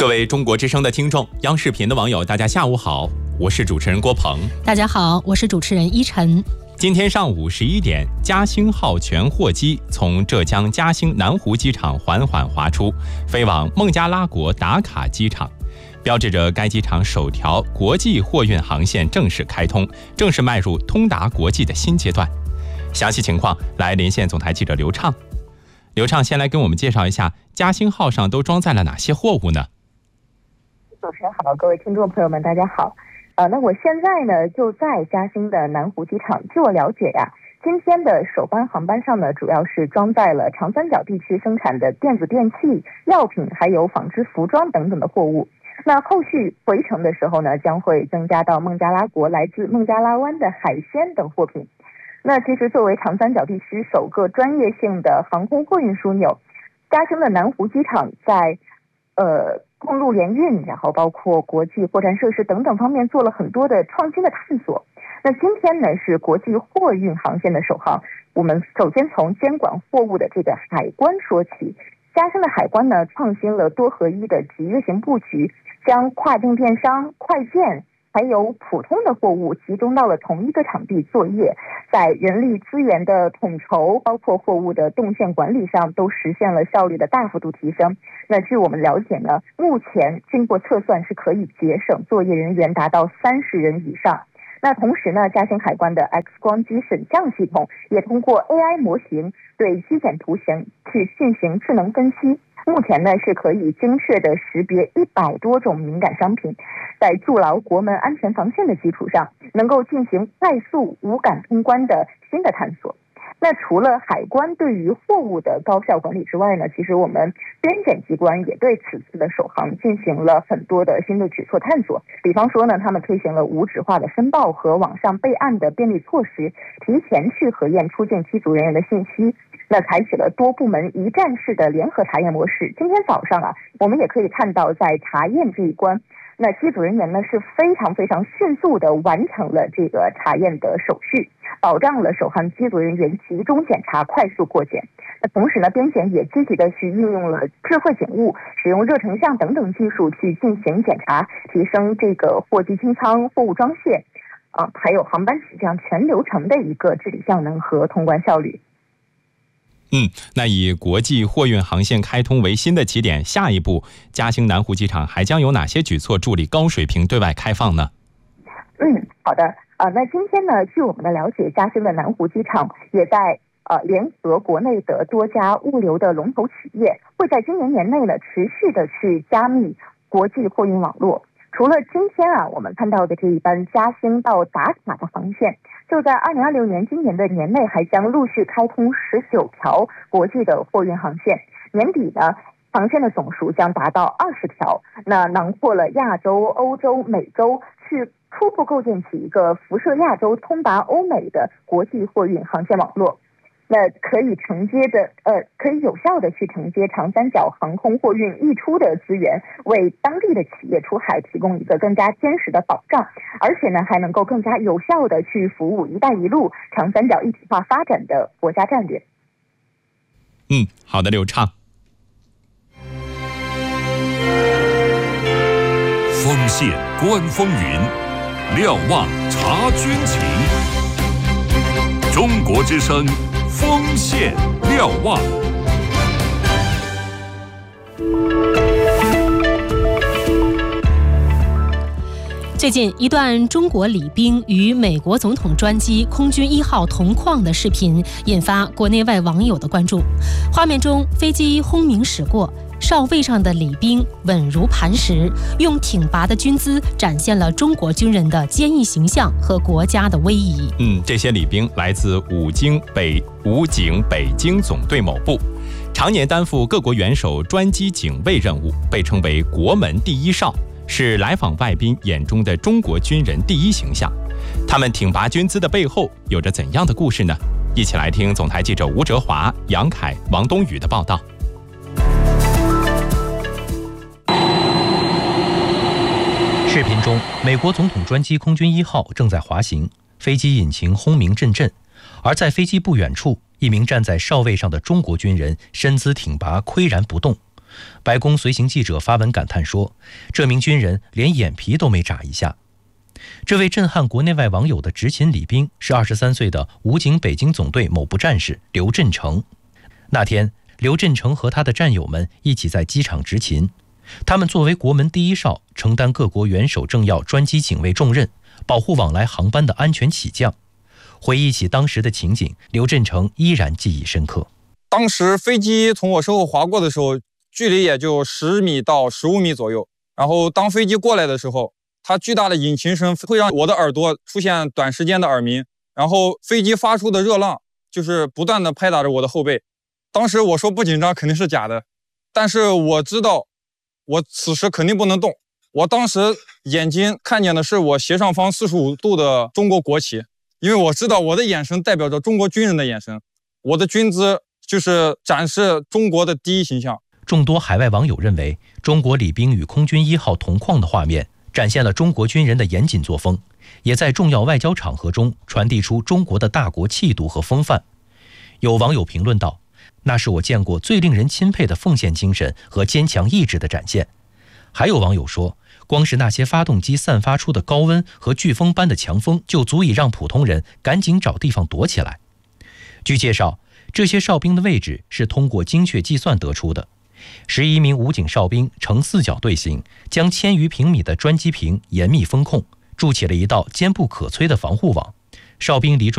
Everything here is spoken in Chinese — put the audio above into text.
各位中国之声的听众，央视频的网友，大家下午好，我是主持人郭鹏。 大家好，我是主持人依晨。 今天上午11点，嘉兴号全货机从浙江嘉兴南湖机场缓缓滑出，飞往孟加拉国达卡机场，标志着该机场首条国际货运航线正式开通，正式迈入通达国际的新阶段。详细情况来连线总台记者刘畅。刘畅先来给我们介绍一下嘉兴号上都装载了哪些货物呢？ 主持人好，各位听众朋友们大家好。那我现在呢就在嘉兴的南湖机场。据我了解呀，今天的首班航班上呢，主要是装载了长三角地区生产的电子电器、药品，还有纺织服装等等的货物。那后续回程的时候呢，将会增加到孟加拉国来自孟加拉湾的海鲜等货品。那其实作为长三角地区首个专业性的航空货运枢纽，嘉兴的南湖机场在公路联运，然后包括国际货站设施等等方面做了很多的创新的探索。那今天呢是国际货运航线的首航，我们首先从监管货物的这个海关说起。嘉兴的海关呢创新了多合一的集约型布局，将跨境电商、快件还有普通的货物集中到了同一个场地作业，在人力资源的统筹，包括货物的动线管理上，都实现了效率的大幅度提升。那据我们了解呢，目前经过测算是可以节省作业人员达到30人以上。那同时呢，嘉兴海关的 X 光机审项系统也通过 AI 模型对机检图形去进行智能分析，目前呢是可以精确的识别100多种敏感商品，在筑牢国门安全防线的基础上，能够进行快速无感通关的新的探索。那除了海关对于货物的高效管理之外呢，其实我们边检机关也对此次的首航进行了很多的新的举措探索。比方说呢，他们推行了无纸化的申报和网上备案的便利措施，提前去核验出境机组人员的信息。那采取了多部门一站式的联合查验模式。今天早上我们也可以看到，在查验这一关，那机组人员呢是非常迅速的完成了这个查验的手续，保障了首航机组人员集中检查、快速过检。那同时呢，边检也积极的去运用了智慧警务，使用热成像等等技术去进行检查，提升这个货机清仓、货物装卸还有航班起降全流程的一个治理效能和通关效率。 那以国际货运航线开通为新的起点，下一步嘉兴南湖机场还将有哪些举措助力高水平对外开放呢？ 好的。那今天呢，据我们的了解，嘉兴的南湖机场也在联合国内的多家物流的龙头企业，会在今年年内呢持续的去加密国际货运网络。除了今天我们看到的这一班嘉兴到达卡的航线，就在2026年今年的年内还将陆续开通19条国际的货运航线，年底呢航线的总数将达到20条，那囊括了亚洲、欧洲、美洲，去初步构建起一个辐射亚洲、通达欧美的国际货运航线网络。那可以有效的去承接长三角航空货运溢出的资源，为当地的企业出海提供一个更加坚实的保障，而且呢还能够更加有效的去服务一带一路长三角一体化发展的国家战略。 好的，刘畅。 锋线观风云，瞭望察军情。中国之声，锋线瞭望。 最近一段中国礼宾与美国总统专机空军1号同框的视频引发国内外网友的关注。画面中，飞机轰鸣驶过，哨位上的礼宾稳如磐石，用挺拔的军姿展现了中国军人的坚毅形象和国家的威仪。 这些礼宾来自武警北京总队某部，常年担负各国元首专机警卫任务，被称为国门第一哨，是来访外宾眼中的中国军人第一形象。他们挺拔军姿的背后有着怎样的故事呢？一起来听总台记者吴哲华、杨凯、王冬雨的报道。 视频中，美国总统专机空军1号正在滑行，飞机引擎轰鸣阵阵，而在飞机不远处，一名站在哨位上的中国军人身姿挺拔，岿然不动， 白宫随行记者发文感叹说，这名军人连眼皮都没眨一下。这位震撼国内外网友的执勤礼兵是23岁的武警北京总队某部战士刘振成。那天，刘振成和他的战友们一起在机场执勤，他们作为国门第一哨，承担各国元首政要专机警卫重任，保护往来航班的安全起降。回忆起当时的情景，刘振成依然记忆深刻。 当时飞机从我身后划过的时候，距离也就10米到15米左右。然后当飞机过来的时候，它巨大的引擎声会让我的耳朵出现短时间的耳鸣，然后飞机发出的热浪就是不断的拍打着我的后背。当时我说不紧张肯定是假的，但是我知道我此时肯定不能动。我当时眼睛看见的是我斜上方45度的中国国旗，因为我知道我的眼神代表着中国军人的眼神，我的军姿就是展示中国的第一形象。 众多海外网友认为，中国礼兵与空军1号同框的画面展现了中国军人的严谨作风，也在重要外交场合中传递出中国的大国气度和风范。有网友评论道，那是我见过最令人钦佩的奉献精神和坚强意志的展现。还有网友说，光是那些发动机散发出的高温和飓风般的强风就足以让普通人赶紧找地方躲起来。据介绍，这些哨兵的位置是通过精确计算得出的。11名武警哨兵呈4角队形，将1000余平米的专机坪严密封控，筑起了一道坚不可摧的防护网。哨兵离